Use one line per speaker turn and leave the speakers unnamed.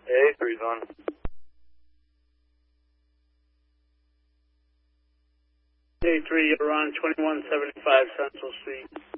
A3's on.
A3, you're on 2175 Central Street.